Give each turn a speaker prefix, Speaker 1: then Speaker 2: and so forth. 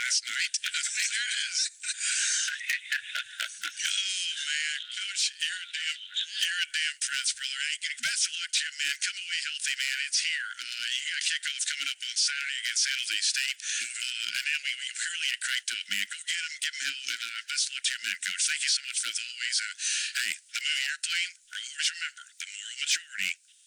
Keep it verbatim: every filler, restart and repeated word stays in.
Speaker 1: last night. There it is. Oh man, Coach, you're a damn, you're a damn prince, brother. Hey, best of luck to you, man. Come away healthy, man. It's here. Uh, you got kickoff coming up on Saturday against San Jose State, uh, and then we, we really get cranked up, man. Go get them, give them hell, and uh, best of luck to you, man. Coach, thank you so much as always. Uh, hey, the movie you're playing, always remember the moral majority